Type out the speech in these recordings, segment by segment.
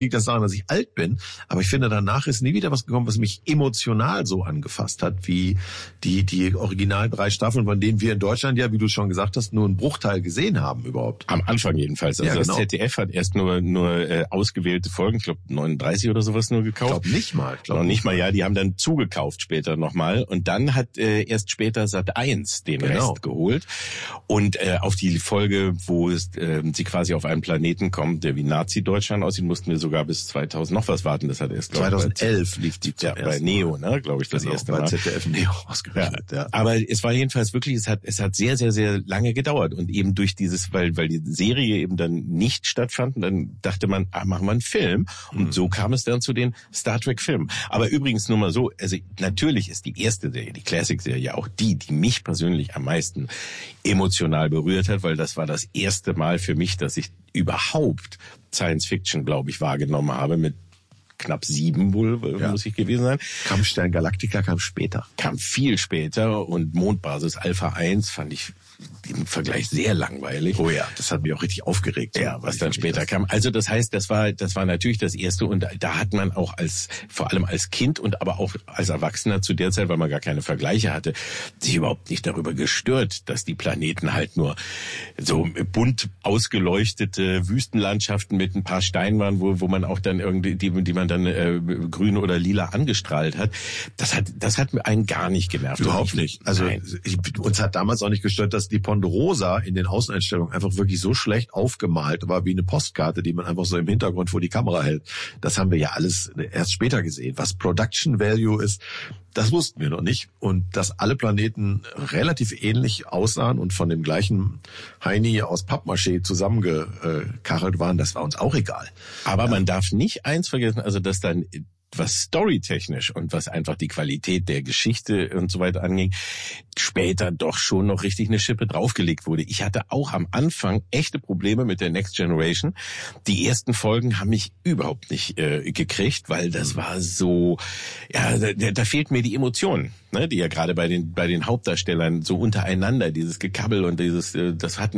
liegt das daran, dass ich alt bin, aber ich finde, danach ist nie wieder was gekommen, was mich emotional so angefasst hat, wie die original 3 Staffeln, von denen wir in Deutschland ja, wie du schon gesagt hast, nur einen Bruchteil gesehen haben überhaupt. Am Anfang jedenfalls. Also ja, genau. Das ZDF hat erst nur ausgewählte Folgen, ich glaube 39 oder sowas nur gekauft. Ich glaube nicht mal. Noch nicht mal, ja, die haben dann zugekauft später nochmal und dann hat erst später Sat.1 den Rest geholt und auf die Folge, wo sie quasi auf einen Planeten kommt, der wie Nazi-Deutschland aussieht, mussten wir sogar bis 2000 noch was warten. Das hat erst 2011 lief die bei Neo, ne, glaube ich, das erste Mal. Bei ZDF Neo ausgerechnet. Ja. Aber es war jedenfalls wirklich, es hat sehr, sehr, sehr lange gedauert und eben durch dieses, weil die Serie eben dann nicht stattfand, dann dachte man, machen wir einen Film und so kam es dann zu den Star Trek Filmen. Aber übrigens nur mal so, also natürlich ist die erste Serie, die Classic-Serie, auch die mich persönlich am meisten emotional berührt hat, weil das war das erste Mal für mich, dass ich überhaupt Science Fiction, glaube ich, wahrgenommen habe mit knapp 7 wohl, muss ich gewesen sein. Kampfstern Galactica kam später. Kam viel später und Mondbasis Alpha 1 fand ich im Vergleich sehr langweilig. Oh ja, das hat mich auch richtig aufgeregt. Ja, was dann später kam. Also das heißt, das war natürlich das erste und da hat man auch vor allem als Kind und aber auch als Erwachsener zu der Zeit, weil man gar keine Vergleiche hatte, sich überhaupt nicht darüber gestört, dass die Planeten halt nur so bunt ausgeleuchtete Wüstenlandschaften mit ein paar Steinen waren, wo man auch dann irgendwie, die man dann grün oder lila angestrahlt hat. Das hat einen gar nicht genervt. Überhaupt nicht. Also uns hat damals auch nicht gestört, dass die Ponderosa in den Außeneinstellungen einfach wirklich so schlecht aufgemalt war wie eine Postkarte, die man einfach so im Hintergrund vor die Kamera hält. Das haben wir ja alles erst später gesehen. Was Production Value ist, das wussten wir noch nicht. Und dass alle Planeten relativ ähnlich aussahen und von dem gleichen Heini aus Pappmaché zusammengekachelt waren, das war uns auch egal. Aber man darf nicht eins vergessen, also dass dann was storytechnisch und was einfach die Qualität der Geschichte und so weiter anging, später doch schon noch richtig eine Schippe draufgelegt wurde. Ich hatte auch am Anfang echte Probleme mit der Next Generation. Die ersten Folgen haben mich überhaupt nicht gekriegt, weil das war so, ja, da fehlt mir die Emotionen, ne, die ja gerade bei den Hauptdarstellern so untereinander, dieses Gekabbel und das hat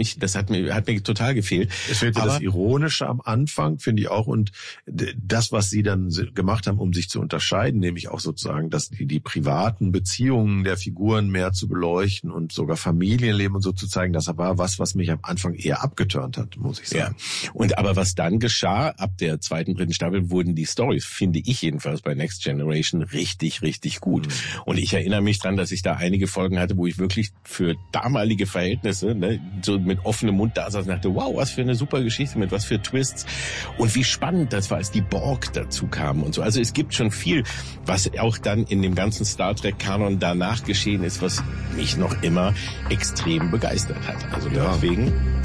mir total gefehlt. Es fehlte das Ironische am Anfang, finde ich auch, und das, was sie dann gemacht haben, um sich zu unterscheiden, nämlich auch sozusagen, dass die privaten Beziehungen der Figuren mehr zu beleuchten und sogar Familienleben und so zu zeigen, das war was mich am Anfang eher abgeturnt hat, muss ich sagen. Ja. Und aber was dann geschah, ab der 2., 3. Staffel wurden die Storys, finde ich jedenfalls bei Next Generation, richtig, richtig gut. Und ich erinnere mich dran, dass ich da einige Folgen hatte, wo ich wirklich für damalige Verhältnisse, ne, so mit offenem Mund da saß und dachte, wow, was für eine super Geschichte, mit was für Twists und wie spannend das war, als die Borg dazu kamen und so. Also es gibt schon viel, was auch dann in dem ganzen Star Trek-Kanon danach geschehen ist, was mich noch immer extrem begeistert hat. Also deswegen